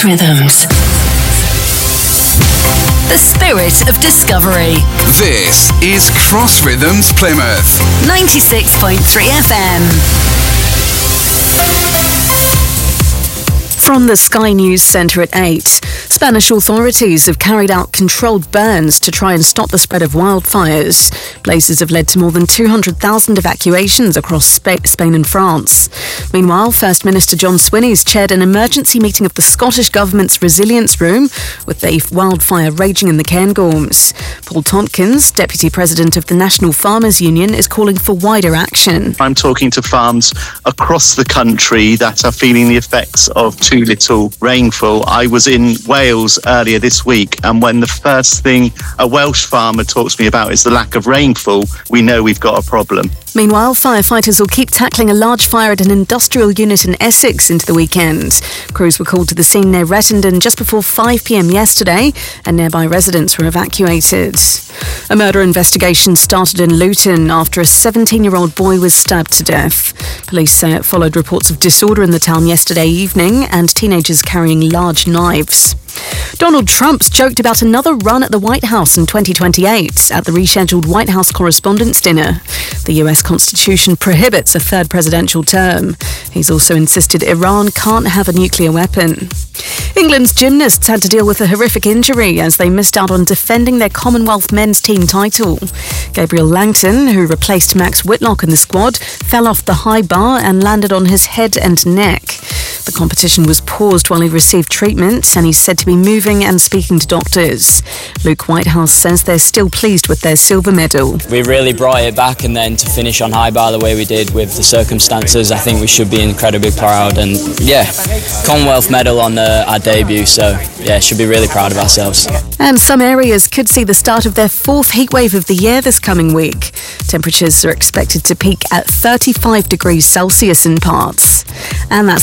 Cross Rhythms. The spirit of discovery. This is Cross Rhythms Plymouth. 96.3 FM. From the Sky News Centre at 8, Spanish authorities have carried out controlled burns to try and stop the spread of wildfires. Blazes have led to more than 200,000 evacuations across Spain and France. Meanwhile, First Minister John Swinney's chaired an emergency meeting of the Scottish Government's Resilience Room with the wildfire raging in the Cairngorms. Paul Tompkins, Deputy President of the National Farmers Union, is calling for wider action. I'm talking to farms across the country that are feeling the effects of too little rainfall. I was in Wales earlier this week, and when the first thing a Welsh farmer talks to me about is the lack of rainfall, we know we've got a problem. Meanwhile, firefighters will keep tackling a large fire at an industrial unit in Essex into the weekend. Crews were called to the scene near Rettendon just before 5 p.m. yesterday, and nearby residents were evacuated. A murder investigation started in Luton after a 17-year-old boy was stabbed to death. Police say it followed reports of disorder in the town yesterday evening and teenagers carrying large knives. Donald Trump's joked about another run at the White House in 2028 at the rescheduled White House Correspondents' Dinner. The US Constitution prohibits a third presidential term. He's also insisted Iran can't have a nuclear weapon. England's gymnasts had to deal with a horrific injury as they missed out on defending their Commonwealth men's team title. Gabriel Langton, who replaced Max Whitlock in the squad, fell off the high bar and landed on his head and neck. The competition was paused while he received treatment, and he's said to be moving and speaking to doctors. Luke Whitehouse says they're still pleased with their silver medal. We really brought it back, and then to finish on high bar the way we did with the circumstances, I think we should be incredibly proud. And yeah, Commonwealth medal on our debut, so yeah, should be really proud of ourselves. And some areas could see the start of their fourth heatwave of the year this coming week. Temperatures are expected to peak at 35 degrees Celsius in parts. And that's